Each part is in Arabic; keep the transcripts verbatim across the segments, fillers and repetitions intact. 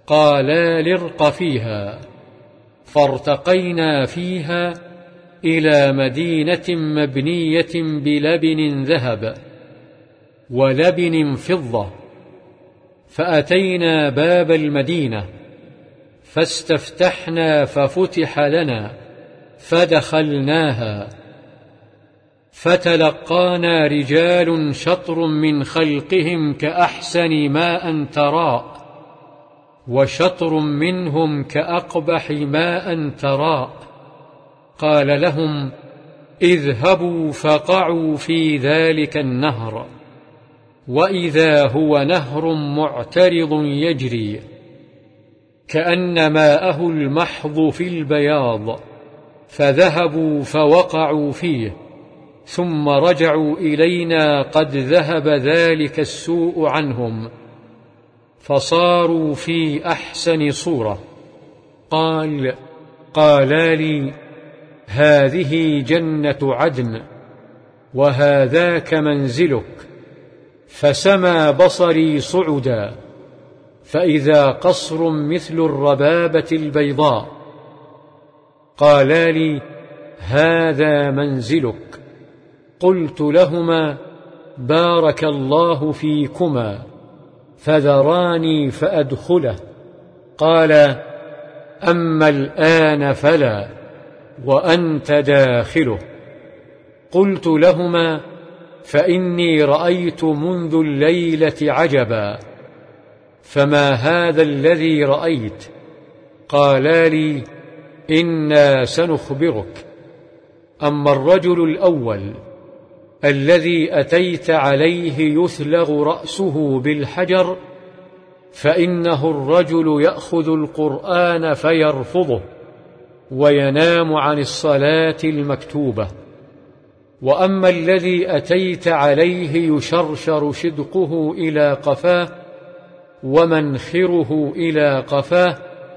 قالا لارق فيها، فارتقينا فيها إلى مدينة مبنية بلبن ذهب ولبن فضة، فأتينا باب المدينة فاستفتحنا ففتح لنا فدخلناها، فتلقانا رجال شطر من خلقهم كأحسن ماء تراء، وشطر منهم كأقبح ماء تراء. قال لهم: اذهبوا فقعوا في ذلك النهر، وإذا هو نهر معترض يجري كأن ماءه المحض في البياض، فذهبوا فوقعوا فيه، ثم رجعوا إلينا قد ذهب ذلك السوء عنهم، فصاروا في أحسن صورة. قال: قالا لي: هذه جنة عدن، وهذاك منزلك. فسمى بصري صعدا، فإذا قصر مثل الربابة البيضاء. قالا لي: هذا منزلك. قلت لهما: بارك الله فيكما، فذراني فأدخله. قال: أما الآن فلا، وأنت داخله. قلت لهما: فإني رأيت منذ الليلة عجبا، فما هذا الذي رأيت؟ قالا لي: إنا سنخبرك. أما الرجل الأول الذي أتيت عليه يثلغ رأسه بالحجر، فإنه الرجل يأخذ القرآن فيرفضه وينام عن الصلاة المكتوبة. وأما الذي أتيت عليه يشرشر شدقه إلى قفاه، ومنخره إلى قفاه،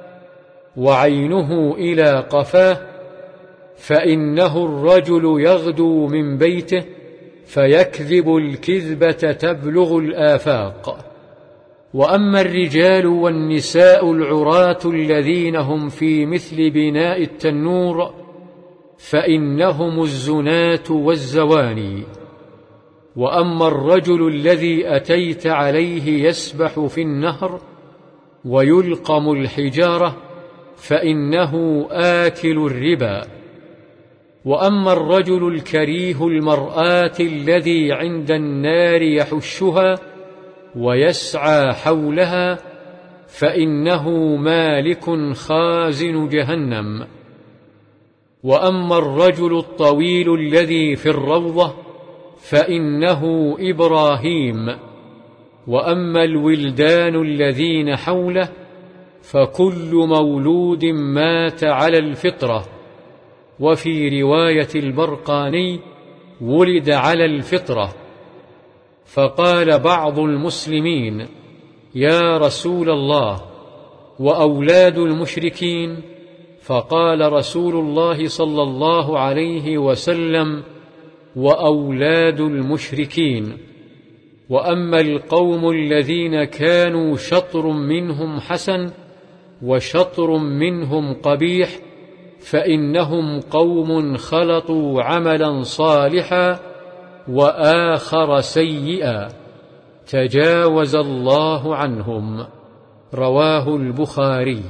وعينه إلى قفاه، فإنه الرجل يغدو من بيته فيكذب الكذبة تبلغ الآفاق. وأما الرجال والنساء العراة الذين هم في مثل بناء التنور، فإنهم الزنات والزواني. وأما الرجل الذي أتيت عليه يسبح في النهر ويلقم الحجارة، فإنه آكل الربا. وأما الرجل الكريه المرآة الذي عند النار يحشها ويسعى حولها، فإنه مالك خازن جهنم. وأما الرجل الطويل الذي في الروضة، فإنه إبراهيم. وأما الولدان الذين حوله، فكل مولود مات على الفطرة. وفي رواية البرقاني: ولد على الفطرة. فقال بعض المسلمين: يا رسول الله، وأولاد المشركين؟ فقال رسول الله صلى الله عليه وسلم: وأولاد المشركين. وأما القوم الذين كانوا شطر منهم حسن وشطر منهم قبيح، فإنهم قوم خلطوا عملا صالحا وآخر سيئا، تجاوز الله عنهم. رواه البخاري.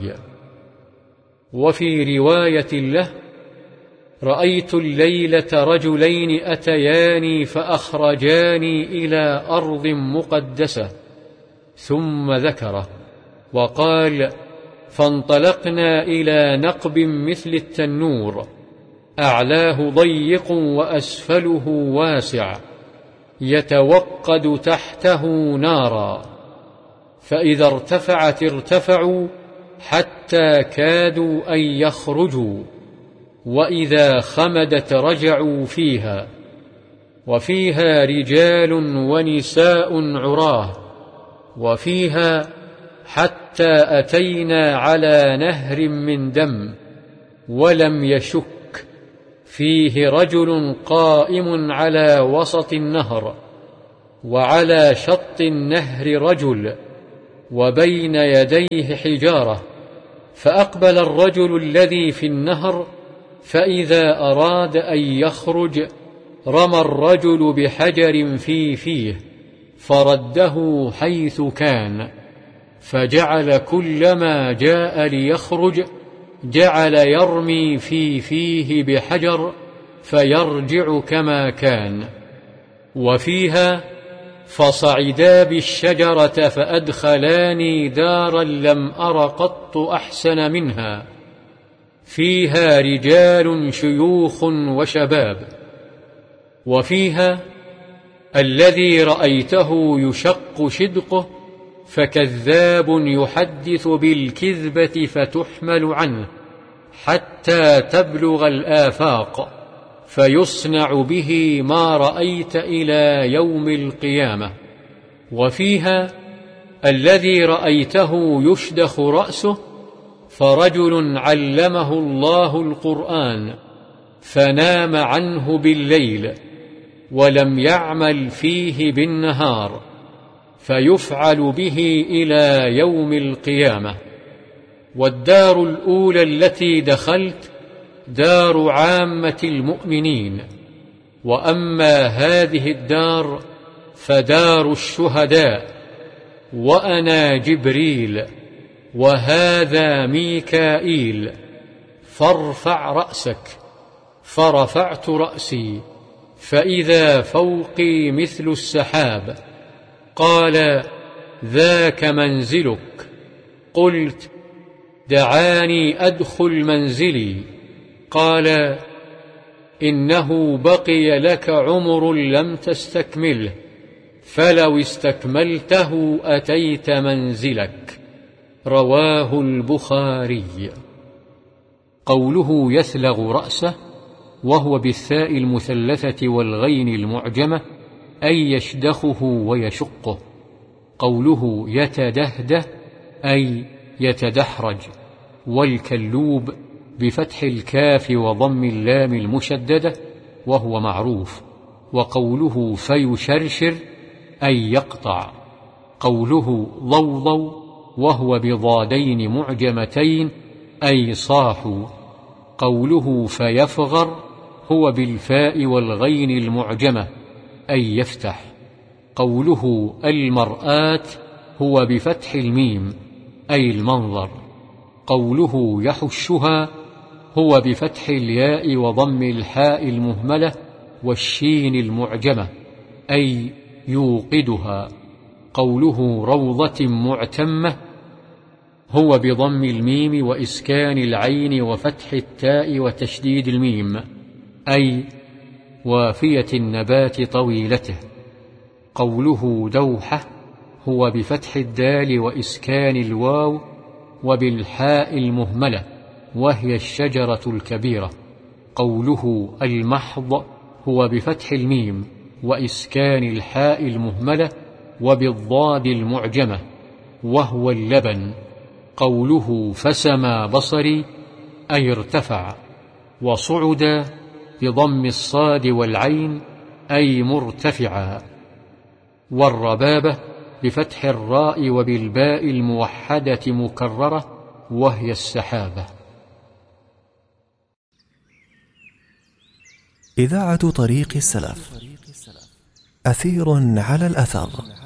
وفي رواية له: رأيت الليلة رجلين أتياني فأخرجاني إلى أرض مقدسة، ثم ذكره وقال: فانطلقنا إلى نقب مثل التنور، أعلاه ضيق وأسفله واسع، يتوقد تحته نارا، فإذا ارتفعت ارتفعوا حتى كادوا أن يخرجوا، وإذا خمدت رجعوا فيها، وفيها رجال ونساء عراه، وفيها حتى أتينا على نهر من دم ولم يشك، فيه رجل قائم على وسط النهر، وعلى شط النهر رجل، وبين يديه حجارة، فأقبل الرجل الذي في النهر، فإذا أراد أن يخرج رمى الرجل بحجر في فيه فرده حيث كان، فجعل كلما جاء ليخرج جعل يرمي في فيه بحجر فيرجع كما كان. وفيها: فصعدا بالشجرة فأدخلاني دارا لم أر قط أحسن منها، فيها رجال شيوخ وشباب. وفيها: الذي رأيته يشق شدقه فكذاب يحدث بالكذبة فتحمل عنه حتى تبلغ الآفاق، فيصنع به ما رأيت إلى يوم القيامة. وفيها: الذي رأيته يشدخ رأسه فرجل علمه الله القرآن فنام عنه بالليل ولم يعمل فيه بالنهار، فيفعل به إلى يوم القيامة. والدار الأولى التي دخلت دار عامة المؤمنين، وأما هذه الدار فدار الشهداء، وأنا جبريل وهذا ميكائيل، فارفع رأسك. فرفعت رأسي فإذا فوقي مثل السحاب. قال: ذاك منزلك. قلت: دعاني أدخل منزلي. قال: إنه بقي لك عمر لم تستكمله، فلو استكملته أتيت منزلك. رواه البخاري. قوله يثلغ رأسه وهو بالثاء المثلثة والغين المعجمة، أي يشدخه ويشقه. قوله يتدهده أي يتدحرج، والكلوب بفتح الكاف وضم اللام المشددة وهو معروف. وقوله فيشرشر أي يقطع. قوله ضوضو وهو بضادين معجمتين أي صاحوا. قوله فيفغر هو بالفاء والغين المعجمة أي يفتح. قوله المرآة هو بفتح الميم أي المنظر. قوله يحشها هو بفتح الياء وضم الحاء المهملة والشين المعجمة أي يوقدها. قوله روضة معتمة هو بضم الميم وإسكان العين وفتح التاء وتشديد الميم أي وافية النبات طويلته. قوله دوحة هو بفتح الدال وإسكان الواو وبالحاء المهملة وهي الشجرة الكبيرة. قوله المحض هو بفتح الميم وإسكان الحاء المهملة وبالضاد المعجمة وهو اللبن. قوله فسما بصري أي ارتفع. وصعد بضم الصاد والعين أي مرتفعا. والربابة بفتح الراء وبالباء الموحدة مكررة وهي السحابة. إذاعة طريق السلف، أثير على الأثر.